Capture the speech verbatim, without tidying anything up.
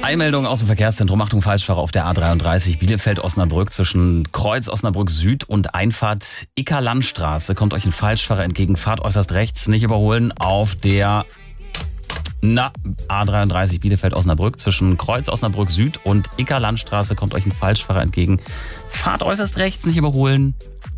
Eilmeldung aus dem Verkehrszentrum. Achtung, Falschfahrer auf der A dreiunddreißig Bielefeld-Osnabrück zwischen Kreuz Osnabrück Süd und Einfahrt Icker-Landstraße. Kommt euch ein Falschfahrer entgegen. Fahrt äußerst rechts, nicht überholen auf der na, A dreiunddreißig Bielefeld-Osnabrück zwischen Kreuz Osnabrück Süd und Icker-Landstraße. Kommt euch ein Falschfahrer entgegen. Fahrt äußerst rechts, nicht überholen.